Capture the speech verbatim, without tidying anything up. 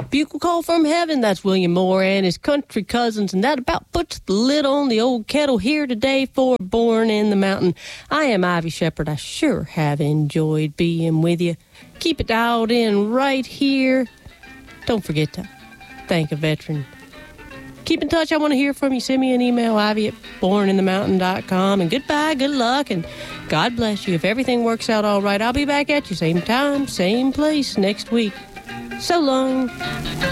Bugle call from heaven, that's William Moore and his country cousins, and that about puts the lid on the old kettle here today for Born in the Mountain. I am Ivy Shepherd. I sure have enjoyed being with you. Keep it dialed in right here. Don't forget to thank a veteran. Keep in touch. I want to hear from you. Send me an email, Ivy at born in the mountain dot com. And goodbye, good luck, and God bless you. If everything works out all right, I'll be back at you same time, same place next week. So long.